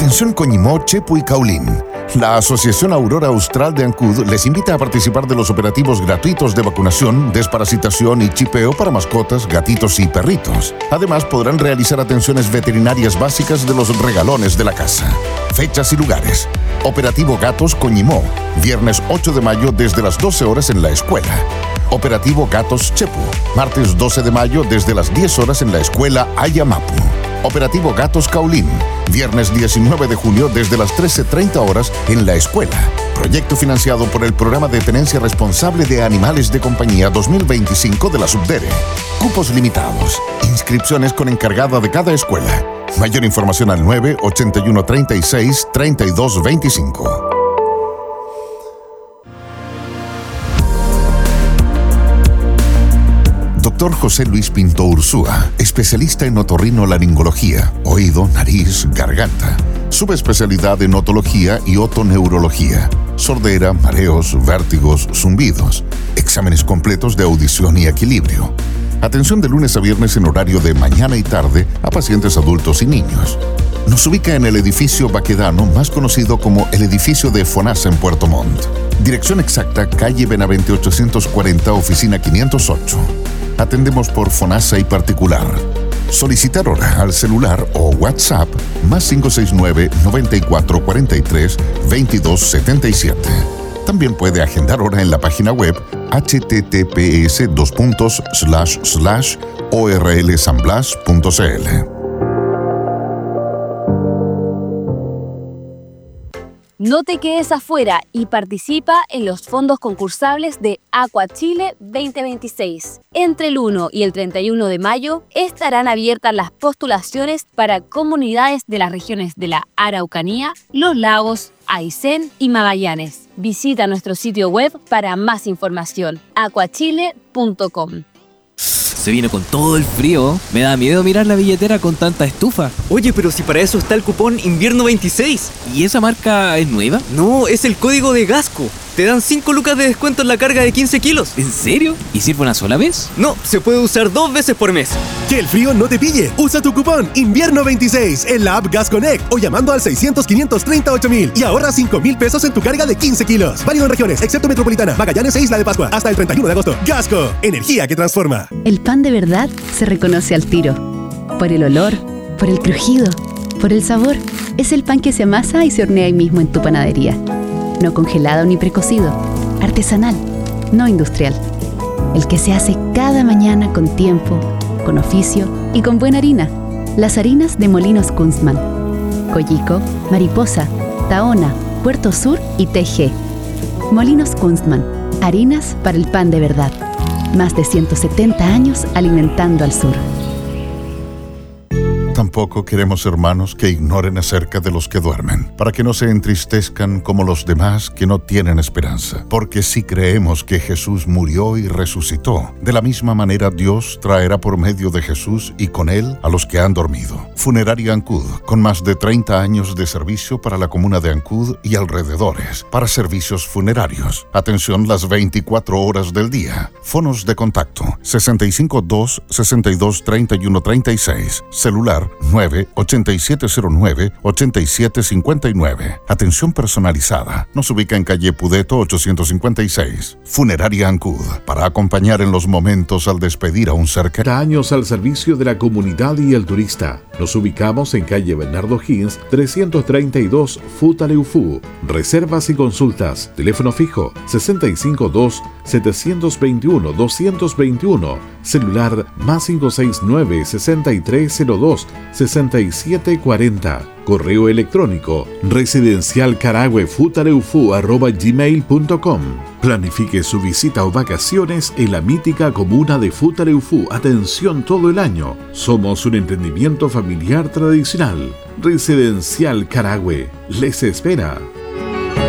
Atención Coñimó, Chepu y Caulín. La Asociación Aurora Austral de Ancud les invita a participar de los operativos gratuitos de vacunación, desparasitación y chipeo para mascotas, gatitos y perritos. Además, podrán realizar atenciones veterinarias básicas de los regalones de la casa. Fechas y lugares. Operativo Gatos Coñimó, viernes 8 de mayo desde las 12 horas en la escuela. Operativo Gatos Chepu, martes 12 de mayo desde las 10 horas en la escuela Ayamapu. Operativo Gatos Caulín, viernes 19 de junio desde las 13:30 horas en la escuela. Proyecto financiado por el Programa de Tenencia Responsable de Animales de Compañía 2025 de la Subdere. Cupos limitados. Inscripciones con encargada de cada escuela. Mayor información al 9-8136-3225. Dr. José Luis Pinto Ursúa, especialista en otorrinolaringología, oído, nariz, garganta. Subespecialidad en otología y otoneurología. Sordera, mareos, vértigos, zumbidos. Exámenes completos de audición y equilibrio. Atención de lunes a viernes en horario de mañana y tarde a pacientes adultos y niños. Nos ubica en el edificio Baquedano, más conocido como el edificio de FONASA en Puerto Montt. Dirección exacta, calle Benavente 840, oficina 508. Atendemos por FONASA y particular. Solicitar hora al celular o WhatsApp más 569-9443-2277. También puede agendar hora en la página web https://orlsanblas.cl. No te quedes afuera y participa en los fondos concursables de Aqua Chile 2026. Entre el 1 y el 31 de mayo estarán abiertas las postulaciones para comunidades de las regiones de la Araucanía, Los Lagos, Aysén y Magallanes. Visita nuestro sitio web para más información, aquachile.com. Se viene con todo el frío. Me da miedo mirar la billetera con tanta estufa. Oye, pero si para eso está el cupón Invierno 26. ¿Y esa marca es nueva? No, es el código de Gasco. Te dan 5 lucas de descuento en la carga de 15 kilos. ¿En serio? ¿Y sirve una sola vez? No, se puede usar 2 veces por mes. Que el frío no te pille. Usa tu cupón Invierno 26 en la app Gas Connect o llamando al 600-538-000 y ahorra 5,000 pesos en tu carga de 15 kilos. Válido en regiones, excepto Metropolitana, Magallanes e Isla de Pascua. Hasta el 31 de agosto. Gasco, energía que transforma. El pan de verdad se reconoce al tiro. Por el olor, por el crujido, por el sabor. Es el pan que se amasa y se hornea ahí mismo en tu panadería. No congelado ni precocido. Artesanal, no industrial. El que se hace cada mañana con tiempo, con oficio y con buena harina. Las harinas de Molinos Kunstmann. Coyico, Mariposa, Tahona, Puerto Sur y TG. Molinos Kunstmann. Harinas para el pan de verdad. Más de 170 años alimentando al sur. Tampoco queremos, hermanos, que ignoren acerca de los que duermen, para que no se entristezcan como los demás que no tienen esperanza. Porque si creemos que Jesús murió y resucitó, de la misma manera Dios traerá por medio de Jesús y con Él a los que han dormido. Funeraria Ancud, con más de 30 años de servicio para la comuna de Ancud y alrededores, para servicios funerarios. Atención las 24 horas del día. Fonos de contacto: 652-623136. Celular 9-8709-8759. Atención personalizada. Nos ubica en calle Pudeto 856. Funeraria Ancud, para acompañar en los momentos al despedir a un ser querido. Años al servicio de la comunidad y el turista. Nos ubicamos en calle Bernardo Higgins 332, Futaleufú. Reservas y consultas. Teléfono fijo 652-721-221. Celular más 569-6302-6740. Correo electrónico residencialcaragüefutaleufú@gmail.com. Planifique su visita o vacaciones en la mítica comuna de Futaleufú. Atención todo el año. Somos un emprendimiento familiar tradicional. Residencial Caragüe les espera.